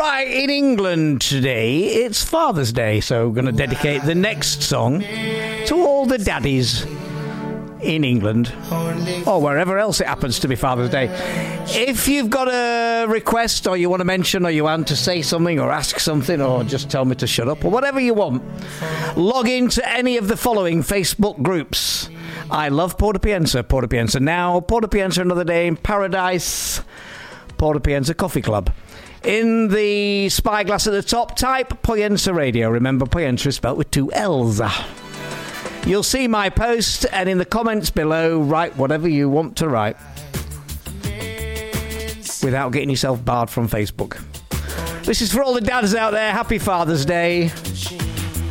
Right, in England today, it's Father's Day, so we're going to dedicate the next song to all the daddies in England, or wherever else it happens to be Father's Day. If you've got a request, or you want to mention, or you want to say something, or ask something, or just tell me to shut up, or whatever you want, log into any of the following Facebook groups. I love Porta Pienza, Porta Pienza Now, Porta Pienza Another Day in Paradise, Porta Pienza Coffee Club. In the spyglass at the top, type Poyenza Radio. Remember, Poyenza is spelt with 2 L's. You'll see my post, and in the comments below, write whatever you want to write without getting yourself barred from Facebook. This is for all the dads out there. Happy Father's Day.